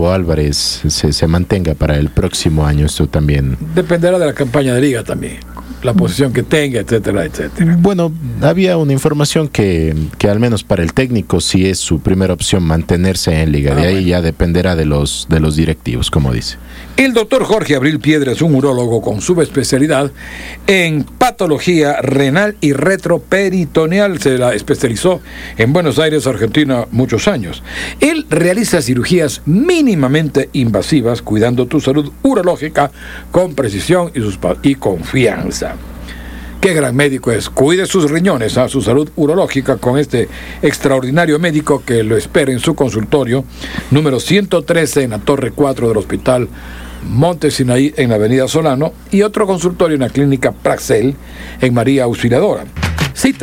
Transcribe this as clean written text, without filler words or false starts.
Diego Álvarez se mantenga para el próximo año. Esto también dependerá de la campaña de liga también, la posición que tenga, etcétera, etcétera. Bueno, había una información que al menos para el técnico sí es su primera opción mantenerse en liga. De ahí ya dependerá de los directivos, como dice. El doctor Jorge Abril Piedra es un urólogo con subespecialidad en patología renal y retroperitoneal. Se la especializó en Buenos Aires, Argentina, muchos años. Él realiza cirugías mínimamente invasivas, cuidando tu salud urológica con precisión y confianza. Qué gran médico es. Cuide sus riñones, su salud urológica con este extraordinario médico que lo espera en su consultorio número 113 en la Torre 4 del Hospital Monte Sinaí en la Avenida Solano, y otro consultorio en la Clínica Praxel en María Auxiliadora. Cita